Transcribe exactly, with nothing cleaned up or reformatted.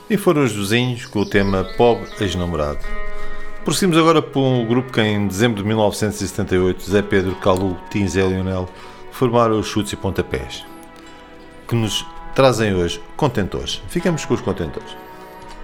E foram os vizinhos com o tema Pobre Ex-Namorado. Prosseguimos agora para um grupo que em dezembro de mil novecentos e setenta e oito Zé Pedro, Calu, Tim Zé Lionel formaram os Chutes e Pontapés, que nos trazem hoje Contentores. Ficamos com os Contentores.